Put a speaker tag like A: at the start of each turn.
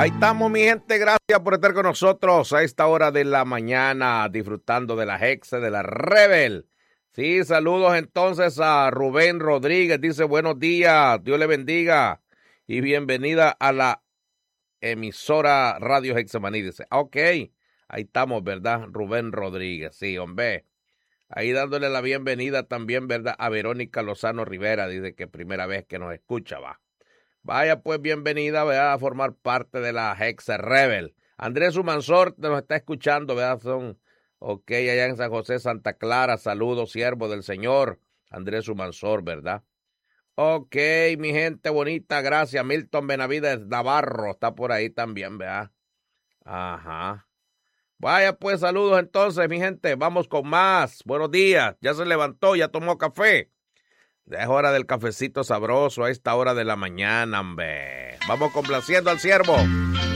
A: Ahí estamos, mi gente. Gracias por estar con nosotros a esta hora de la mañana, disfrutando de la Hexe, de la Rebel. Sí, saludos entonces a Rubén Rodríguez. Dice, buenos días, Dios le bendiga y bienvenida a la emisora Radio Hexamaní. Dice, ok, ahí estamos, ¿verdad? Rubén Rodríguez, sí, hombre. Ahí dándole la bienvenida también, ¿verdad? A Verónica Lozano Rivera. Dice que primera vez que nos escucha, va. Vaya pues, bienvenida, ¿verdad? A formar parte de la Hexe Rebel. Andrés Humansor nos está escuchando, ¿verdad? Ok, allá en San José, Santa Clara. Saludos, siervo del Señor. Andrés Humansor, ¿verdad? Ok, mi gente bonita, gracias. Milton Benavides Navarro está por ahí también, ¿verdad? Ajá. Vaya pues, saludos entonces, mi gente. Vamos con más. Buenos días. Ya se levantó, ya tomó café. Ya es hora del cafecito sabroso a esta hora de la mañana, hombre. Vamos complaciendo al siervo.